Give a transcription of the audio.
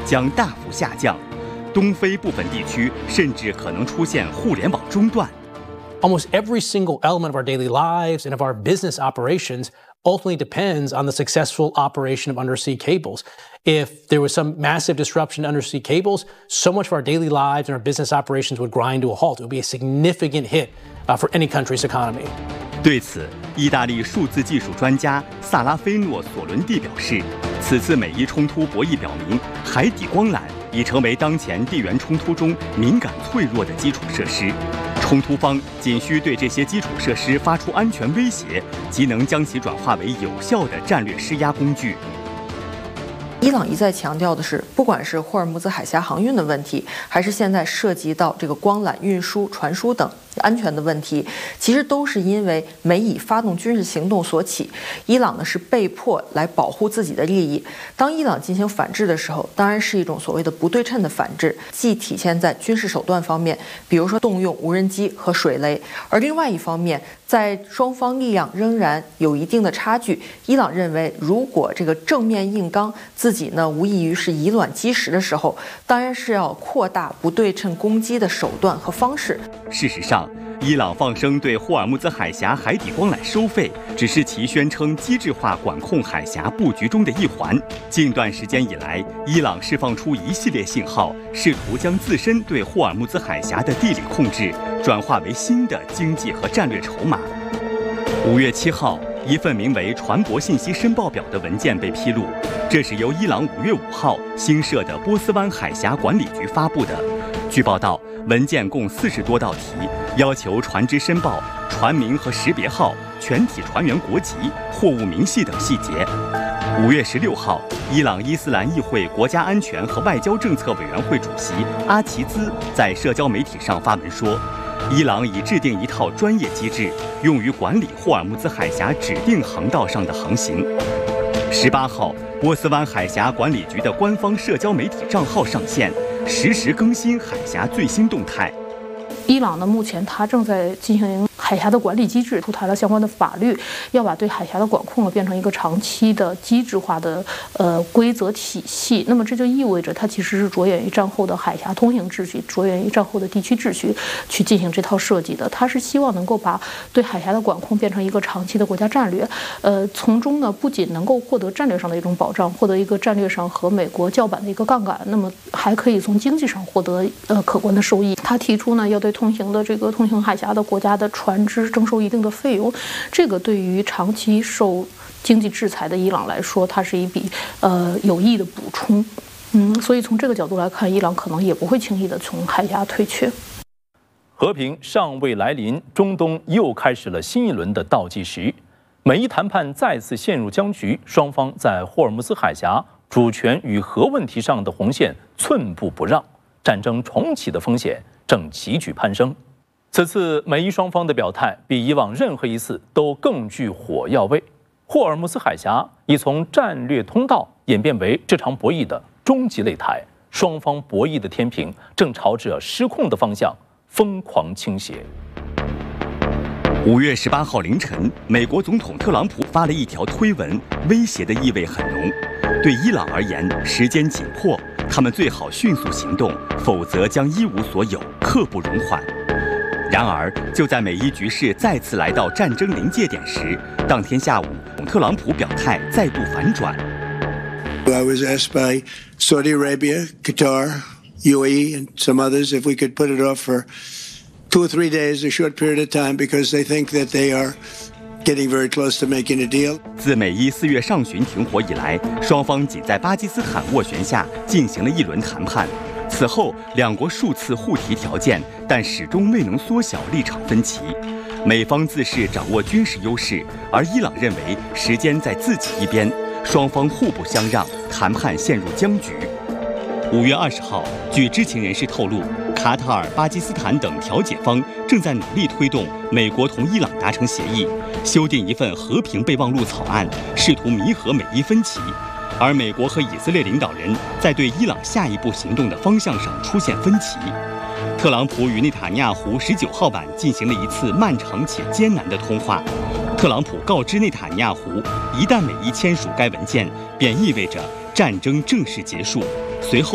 将大幅下降，东非部分地区甚至可能出现互联网中断。 Almost every single element of our daily lives and of our business operations ultimately depends on the successful operation of undersea cables. If there was some massive disruption to undersea cables, so much of our daily lives and our business operations would grind to a halt. It would be a significant hit for any country's economy. 对此，意大利数字技术专家萨拉菲诺·索伦蒂表示，此次美伊冲突博弈表明，海底光缆已成为当前地缘冲突中敏感脆弱的基础设施。冲突方仅需对这些基础设施发出安全威胁，即能将其转化为有效的战略施压工具。 伊朗一再强调的是，不管是霍尔木兹海峡航运的问题，还是现在涉及到这个光缆运输、传输等安全的问题，其实都是因为美以发动军事行动所起。伊朗呢是被迫来保护自己的利益。当伊朗进行反制的时候，当然是一种所谓的不对称的反制，既体现在军事手段方面，比如说动用无人机和水雷，而另外一方面，在双方力量仍然有一定的差距。伊朗认为，如果这个正面硬刚，自己呢无异于是以卵击石的时候，当然是要扩大不对称攻击的手段和方式。 事实上，伊朗放声对霍尔木兹海峡海底光缆收费，只是其宣称机制化管控海峡布局中的一环。近段时间以来，伊朗释放出一系列信号，试图将自身对霍尔木兹海峡的地理控制转化为新的经济和战略筹码。5月7号，一份名为《船舶信息申报表》的文件被披露，这是由伊朗5月5号新设的波斯湾海峡管理局发布的。据报道，文件共40多道题，要求船只申报船名和识别号、全体船员国籍、货物明细等细节。5月16号，伊朗伊斯兰议会国家安全和外交政策委员会主席阿齐兹在社交媒体上发文说，伊朗已制定一套专业机制，用于管理霍尔木兹海峡指定航道上的航行。18号，波斯湾海峡管理局的官方社交媒体账号上线，实时更新海峡最新动态。 伊朗呢，目前它正在进行海峡的管理机制，出台了相关的法律，要把对海峡的管控呢变成一个长期的机制化的规则体系。那么这就意味着它其实是着眼于战后的海峡通行秩序，着眼于战后的地区秩序去进行这套设计的。它是希望能够把对海峡的管控变成一个长期的国家战略，从中呢不仅能够获得战略上的一种保障，获得一个战略上和美国叫板的一个杠杆，那么还可以从经济上获得可观的收益。他提出呢要对通行海峡的国家的船只征收一定的费用，这个对于长期受经济制裁的伊朗来说，它是一笔有益的补充。所以从这个角度来看，伊朗可能也不会轻易的从海峡退却。 和平尚未来临，中东又开始了新一轮的倒计时。美伊谈判再次陷入僵局，双方在霍尔木兹海峡主权与核问题上的红线寸步不让，战争重启的风险正急剧攀升。此次美伊双方的表态比以往任何一次都更具火药味。霍尔木兹海峡已从战略通道演变为这场博弈的终极擂台，双方博弈的天平正朝着失控的方向疯狂倾斜。 5月18号凌晨，美国总统特朗普发了一条推文，威胁的意味很浓。对伊朗而言，时间紧迫，他们最好迅速行动，否则将一无所有，刻不容缓。然而，就在美伊局势再次来到战争临界点时，当天下午，特朗普表态再度反转。 I was asked by Saudi Arabia, Qatar, UAE, and some others if we could put it off for 2 or 3 days, a short period of time, because they think that they are getting very close to making a deal. 自美伊4月上旬停火以来，双方仅在巴基斯坦斡旋下进行了一轮谈判。此后，两国数次互提条件，但始终未能缩小立场分歧。美方自视掌握军事优势，而伊朗认为时间在自己一边，双方互不相让，谈判陷入僵局。5月20号，据知情人士透露，卡塔尔、巴基斯坦等调解方正在努力推动美国同伊朗达成协议，修订一份和平备忘录草案，试图弥合美伊分歧。而美国和以色列领导人在对伊朗下一步行动的方向上出现分歧。特朗普与内塔尼亚胡19号晚进行了一次漫长且艰难的通话。特朗普告知内塔尼亚胡，一旦美伊签署该文件，便意味着战争正式结束。随后